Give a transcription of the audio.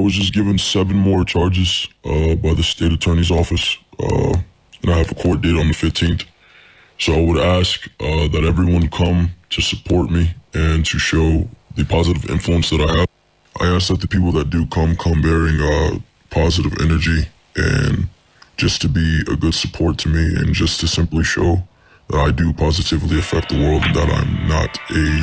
was just given 7 more charges by the state attorney's office, and I have a court date on the 15th. So I would ask that everyone come to support me and to show the positive influence that I have. I ask that the people that do come bearing positive energy and just to be a good support to me and just to simply show that I do positively affect the world and that I'm not a